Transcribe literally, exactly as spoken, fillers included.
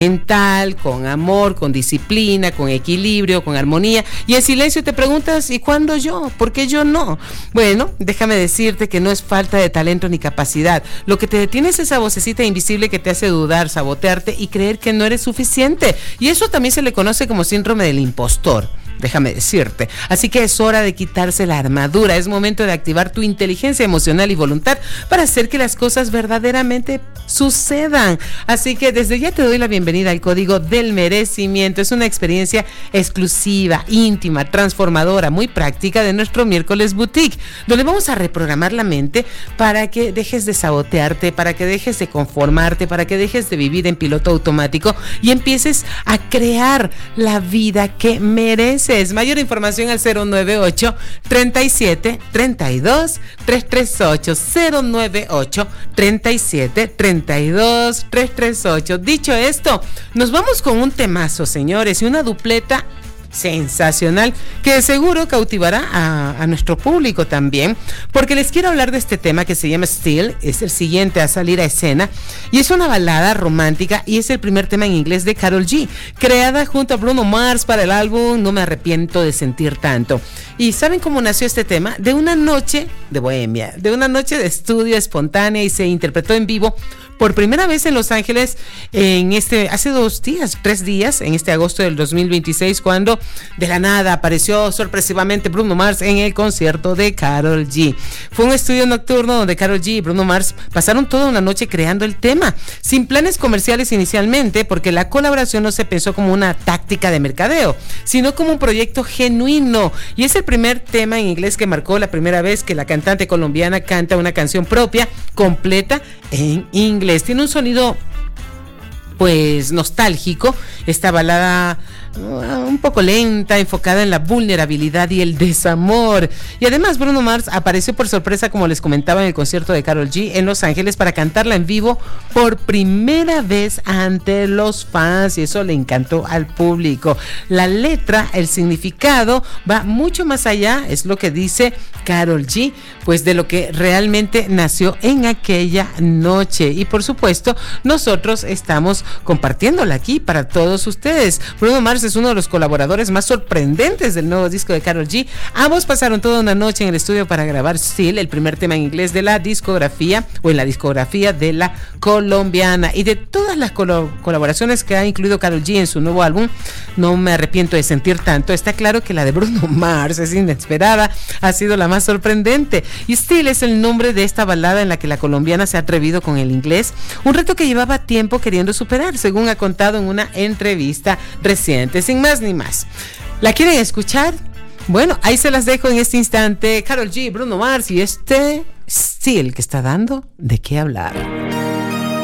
mental, con amor, con disciplina, con equilibrio, con armonía, y en silencio te preguntas, ¿y cuándo yo? ¿Por qué yo no? Bueno, déjame decirte que no es falta de talento ni capacidad. Lo que te detiene es esa vocecita invisible que te hace dudar, sabotearte y creer que no eres suficiente. Y eso también se le conoce como síndrome del impostor. Déjame decirte. Así que es hora de quitarse la armadura. Es momento de activar tu inteligencia emocional y voluntad para hacer que las cosas verdaderamente sucedan. Así que desde ya te doy la bienvenida al Código del Merecimiento. Es una experiencia exclusiva, íntima, transformadora, muy práctica de nuestro miércoles boutique, donde vamos a reprogramar la mente para que dejes de sabotearte, para que dejes de conformarte, para que dejes de vivir en piloto automático y empieces a crear la vida que mereces. Mayor información al cero nueve ocho, treinta y siete, treinta y dos, trescientos treinta y ocho, cero nueve ocho, treinta y siete, treinta y dos, trescientos treinta y ocho. Dicho esto, nos vamos con un temazo, señores, y una dupleta sensacional que seguro cautivará a, a nuestro público también, porque les quiero hablar de este tema que se llama Still. Es el siguiente a salir a escena y es una balada romántica y es el primer tema en inglés de Karol G, creada junto a Bruno Mars para el álbum No Me Arrepiento de Sentir Tanto. ¿Y saben cómo nació este tema? De una noche de bohemia, de una noche de estudio espontánea, y se interpretó en vivo por primera vez en Los Ángeles en este, hace dos días, tres días, en este agosto del dos mil veintiséis, cuando de la nada apareció sorpresivamente Bruno Mars en el concierto de Karol G. Fue un estudio nocturno donde Karol G y Bruno Mars pasaron toda una noche creando el tema, sin planes comerciales inicialmente, porque la colaboración no se pensó como una táctica de mercadeo, sino como un proyecto genuino. Y es el primer tema en inglés que marcó la primera vez que la cantante colombiana canta una canción propia, completa, en inglés. Tiene un sonido pues nostálgico, esta balada uh, un poco lenta, enfocada en la vulnerabilidad y el desamor. Y además Bruno Mars apareció por sorpresa, como les comentaba, en el concierto de Karol G en Los Ángeles para cantarla en vivo por primera vez ante los fans, y eso le encantó al público. La letra, el significado va mucho más allá, es lo que dice Karol G, pues de lo que realmente nació en aquella noche. Y por supuesto, nosotros estamos compartiéndola aquí para todos ustedes. Bruno Mars es uno de los colaboradores más sorprendentes del nuevo disco de Karol G. Ambos pasaron toda una noche en el estudio para grabar Still, el primer tema en inglés de la discografía, o en la discografía de la colombiana. Y de todas las colo- colaboraciones que ha incluido Karol G en su nuevo álbum, No Me Arrepiento de Sentir Tanto, está claro que la de Bruno Mars es inesperada, ha sido la más sorprendente. Y Still es el nombre de esta balada en la que la colombiana se ha atrevido con el inglés, un reto que llevaba tiempo queriendo superar, según ha contado en una entrevista reciente. Sin más ni más, ¿la quieren escuchar? Bueno, ahí se las dejo en este instante. Karol G, Bruno Mars y este Still, que está dando de qué hablar.